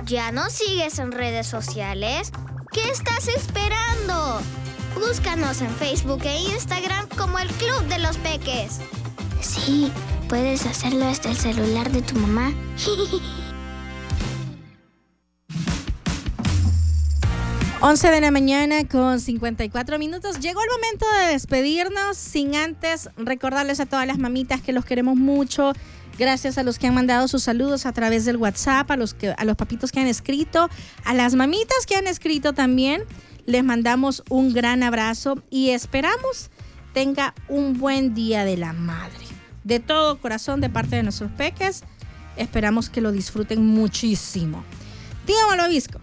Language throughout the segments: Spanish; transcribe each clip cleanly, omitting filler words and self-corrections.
¿Ya nos sigues en redes sociales? ¿Qué estás esperando? Búscanos en Facebook e Instagram como el Club de los Peques. Sí, puedes hacerlo desde el celular de tu mamá. 11 de la mañana con 54 minutos. Llegó el momento de despedirnos, sin antes recordarles a todas las mamitas que los queremos mucho. Gracias a los que han mandado sus saludos a través del WhatsApp, a los papitos que han escrito, a las mamitas que han escrito también. Les mandamos un gran abrazo y esperamos tenga un buen día de la madre. De todo corazón, de parte de nuestros peques, esperamos que lo disfruten muchísimo. Tío Malvavisco,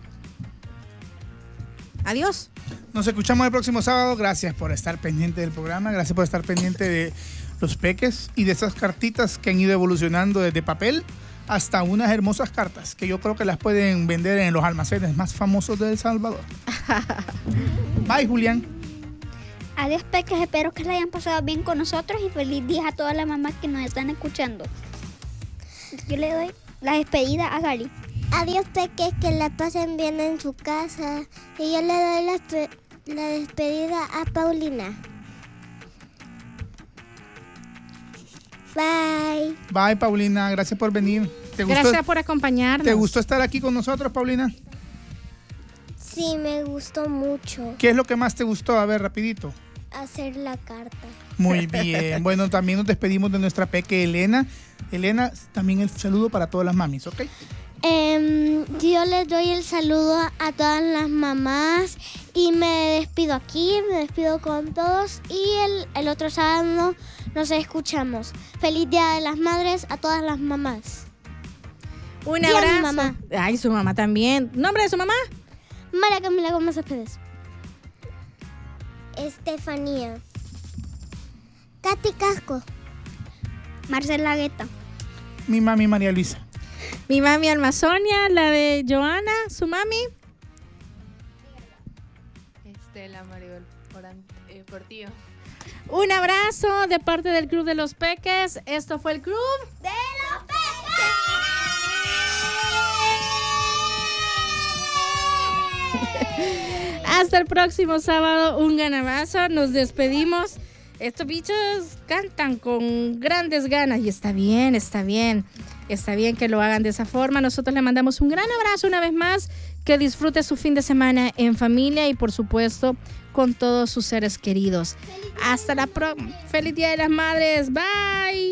adiós. Nos escuchamos el próximo sábado. Gracias por estar pendiente del programa. Gracias por estar pendiente de los peques y de esas cartitas que han ido evolucionando desde papel hasta unas hermosas cartas que yo creo que las pueden vender en los almacenes más famosos de El Salvador. Bye, Julián. Adiós, peques. Espero que la hayan pasado bien con nosotros y feliz día a todas las mamás que nos están escuchando. Yo le doy la despedida a Gali. Adiós, peques, que la pasen bien en su casa. Y yo le doy la despedida a Paulina. Bye. Bye, Paulina. Gracias por venir. Gracias por acompañarnos. ¿Te gustó estar aquí con nosotros, Paulina? Sí, me gustó mucho. ¿Qué es lo que más te gustó? A ver, rapidito. Hacer la carta. Muy bien. Bueno, también nos despedimos de nuestra peque Elena. Elena, también el saludo para todas las mamis, ¿ok? Yo les doy el saludo a todas las mamás y me despido aquí, me despido con todos y el otro sábado nos escuchamos. Feliz Día de las Madres a todas las mamás. Un abrazo. Y a mi mamá. Ay, su mamá también. ¿Nombre de su mamá? María Camila Gómez Céspedes. Estefanía. Katy Casco. Marcela Guetta. Mi mami María Luisa. Mi mami Alma Sonia, la de Joana, su mami. Estela Maribel Portillo. Un abrazo de parte del Club de los Peques. Esto fue el Club de los Peques. Hasta el próximo sábado. Un gran abrazo. Nos despedimos. Estos bichos cantan con grandes ganas y está bien, está bien. Está bien que lo hagan de esa forma. Nosotros le mandamos un gran abrazo una vez más. Que disfrute su fin de semana en familia y por supuesto con todos sus seres queridos. Hasta la próxima. Feliz Día de las Madres. Bye.